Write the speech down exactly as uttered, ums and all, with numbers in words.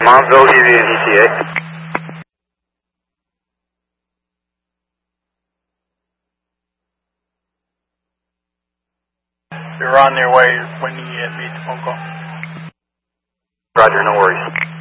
Montville, G V and E T A. You're on their way when you uh, meet the phone call. Roger, no worries.